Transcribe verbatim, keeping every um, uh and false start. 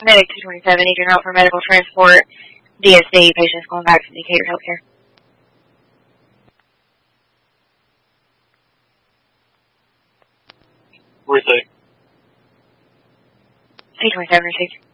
Medic two twenty-seven, need your help for medical transport. D S D, patients going back to Decatur Healthcare. Where's they? two twenty-seven received.